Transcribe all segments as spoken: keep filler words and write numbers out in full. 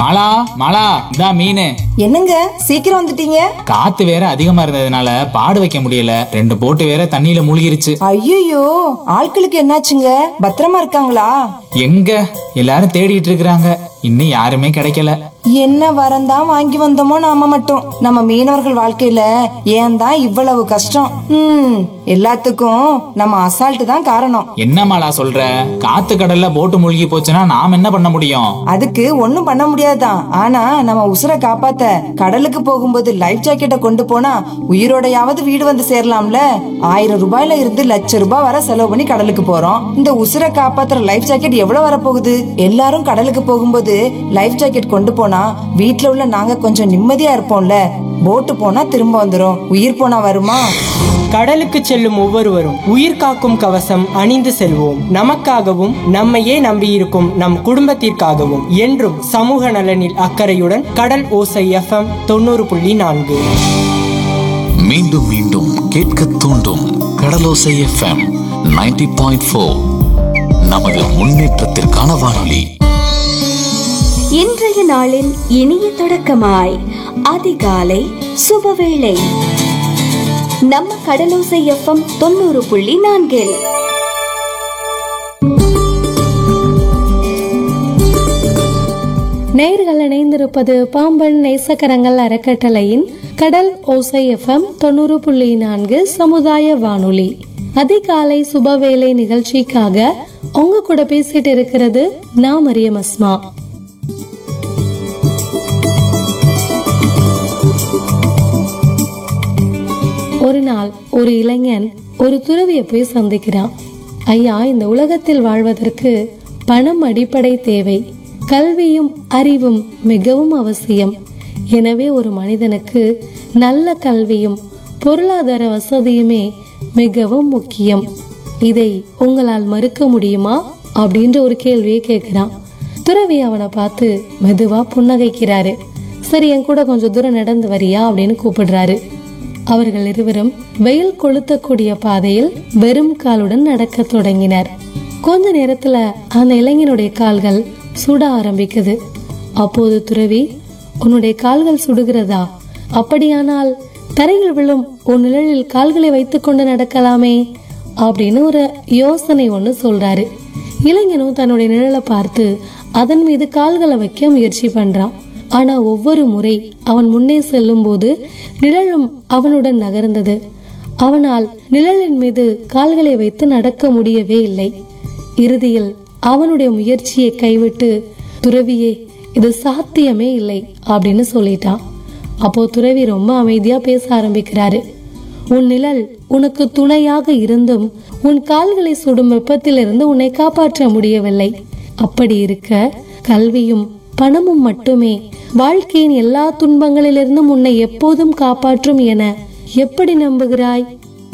மாலா மாலா இதா மீன். என்னங்க சீக்கிரம் வந்துட்டீங்க? காத்து வேற அதிகமா இருந்ததுனால பாடு வைக்க முடியல, ரெண்டு போட்டு வேற தண்ணியில மூழ்கிருச்சு. ஐயோ, ஆட்களுக்கு என்னாச்சுங்க? பத்திரமா இருக்காங்களா? எங்க எல்லாரும் தேடிட்டு இருக்கிறாங்க, இன்னும் யாருமே கிடைக்கல. என்ன வரந்தான் வாங்கி வந்தோமோ நாம மட்டும். நம்ம மீனவர்கள் வாழ்க்கையில ஏன் தான் இவ்வளவு கஷ்டம்? ம் எல்லாத்துக்கும் நம்ம அசால்ட் தான் காரணம். என்ன மாலா சொல்ற? காத்து கடல்ல போட்டு மூழ்கி போச்சுன்னா நாம் என்ன பண்ண முடியும்? அதுக்கு ஒண்ணும் பண்ண முடியாதுதான். ஆனா நம்ம உசுரை காப்பாத்த கடலுக்கு போகும்போது லைஃப் ஜாக்கெட்டை கொண்டு போனா உயிரோடையாவது வீடு வந்து சேரலாம்ல. ஆயிரம் ரூபாயில இருந்து லட்சம் ரூபாய் வர செலவு பண்ணி கடலுக்கு போறோம். இந்த உசுரை காப்பாத்துற லைஃப் ஜாக்கெட் எவ்வளவு வர போகுது? எல்லாரும் கடலுக்கு போகும்போது லைஃப் ஜாக்கெட் கொண்டு போனா வீட்டுல உள்ள நாங்க கொஞ்சம் நிம்மதியா இருப்போம்ல. போட்டு போனா திரும்ப வந்துரும், உயிர் போனா வருமா? கடலுக்கு செல்லும் ஒவ்வொருவரும் உயிர் காக்கும் கவசம் அணிந்து செல்வோம். நமக்காகவும் நம்மையே நம்பியிருக்கும் நம் குடும்பத்திற்காகவும் என்றும் சமூக நலனில் அக்கறையுடன் கடல் ஓசை எஃப்எம் தொண்ணூறு புள்ளி நான்கு. மீண்டும் மீண்டும் கேட்க தூண்டும் கடலோசை எஃப்எம் நைன்டி பாயிண்ட் ஃபோர். நமது முன்னேற்றத்திற்கான வானொலி. இன்றைய நாளின் இனிய தொடக்கமாய் அதிகாலை சுபவேளை நம்ம கடலோசை எஃப்எம் தொண்ணூறு புள்ளி நான்கில். நேயர்கள் இணைந்திருப்பது பாம்பன் நேசக்கரங்கள் அறக்கட்டளையின் கடல் ஓசை எஃப்எம் தொண்ணூறு புள்ளி நான்கு சமுதாய வானொலி. அதிகாலை சுபவேளை நிகழ்ச்சிக்காக உங்க கூட பேசிட்டு இருக்கிறது நான் மரியம் அஸ்மா. ஒரு நாள் ஒரு இளைஞன் ஒரு துறவியை போய் சந்திக்கிறான். ஐயா, இந்த உலகத்தில் வாழ்வதற்கு பணம் அடிப்படை தேவை, கல்வியும் அறிவும் மிகவும் அவசியம். எனவே ஒரு மனிதனுக்கு நல்ல கல்வியும் பொருளாதார வசதியுமே மிகவும் முக்கியம். இதை உங்களால் மறுக்க முடியுமா அப்படின்ற ஒரு கேள்வியை கேட்கிறான். துறவி அவனை பார்த்து மெதுவா புன்னகைக்கிறாரு. சரி, என் கூட கொஞ்சம் தூரம் நடந்து வரியா அப்படின்னு கூப்பிடுறாரு. அவர்கள் இருவரும் வெயில் கொளுத்தக்கூடிய பாதையில் வெறும் காலுடன் நடக்க தொடங்கினர். கொஞ்ச நேரத்துல அந்த இளைஞனுடைய கால்கள் சுட ஆரம்பிக்குது. அப்போது துறவி, உன்னுடைய கால்கள் சுடுகிறதா? அப்படியானால் தரையில் விழும் உன் நிழலில் கால்களை வைத்துக் கொண்டு நடக்கலாமே அப்படின்னு ஒரு யோசனை ஒண்ணு சொல்றாரு. இளைஞனும் தன்னுடைய நிழலை பார்த்து அதன் மீது கால்களை வைக்க முயற்சி பண்றான். ஆனா ஒவ்வொரு முறை அவன் முன்னே செல்லும் போது நிழலும் அவனுடன் நகர்ந்தது. அவனால் நிழலின் மீது கால்களை வைத்து நடக்க முடியவே இல்லை. இறுதியில் அவனுடைய முயற்சியை கைவிட்டு, துறவியே, இது சாத்தியமே இல்லை அப்படின்னு சொல்லிட்டான். அப்போ துறவி ரொம்ப அமைதியா பேச ஆரம்பிக்கிறாரு. உன் நிழல் உனக்கு துணையாக இருந்தும் உன் கால்களை சுடும் வெப்பத்திலிருந்து உன்னை காப்பாற்ற முடியவில்லை. அப்படி இருக்க கல்வியும் பணமும் மட்டுமே வாழ்க்கையின் எல்லா துன்பங்களிலிருந்தும் உன்னை எப்போதும் காப்பாற்றும் என எப்படி நம்புகிறாய்?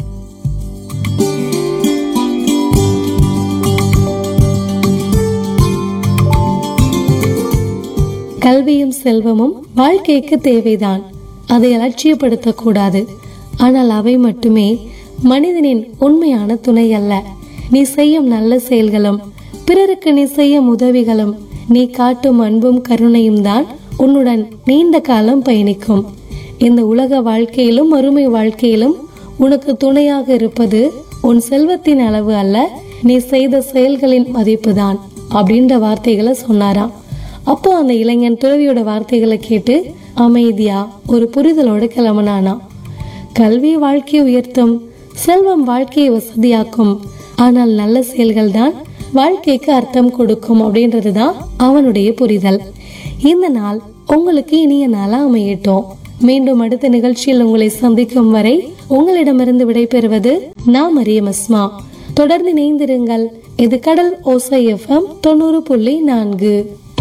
கல்வியும் செல்வமும் வாழ்க்கைக்கு தேவைதான், அதை அலட்சியப்படுத்த கூடாது. ஆனால் அவை மட்டுமே மனிதனின் உண்மையான துணை அல்ல. நீ செய்யும் நல்ல செயல்களும் பிறருக்கு நீ செய்யும் உதவிகளும் நீ காட்டும் அன்பும் கருணையும் தான் உன்னுடன் நீண்ட காலம் பயணிக்கும். இந்த உலக வாழ்க்கையிலும் மறுமை வாழ்க்கையிலும் உனக்கு துணையாக இருப்பது உன் செல்வத்தின் அளவு அல்ல, நீ செய்த செயல்களின் மதிப்பு தான் அப்படின்ற வார்த்தைகளை சொன்னாராம். அப்போ அந்த இளைஞன் துறவியோட வார்த்தைகளை கேட்டு அமைதியா ஒரு புரிதலோட கிளம்பினானா. கல்வி வாழ்க்கையை உயர்த்தும், செல்வம் வாழ்க்கையை வசதியாக்கும், ஆனால் நல்ல செயல்கள் தான் வாழ்க்கைக்கு அர்த்தம் கொடுக்கும் அப்படின்றதுதான் அவனுடைய புரிதல். இந்த நாள் உங்களுக்கு இனிய நாளா அமையட்டும். மீண்டும் அடுத்த நிகழ்ச்சியில் உங்களை சந்திக்கும் வரை உங்களிடமிருந்து விடைபெறுவது நான் மரியம் அஸ்மா. தொடர்ந்து இணைந்திருங்கள். இது கடல் ஓசை எஃப்எம் தொண்ணூறு புள்ளி நான்கு.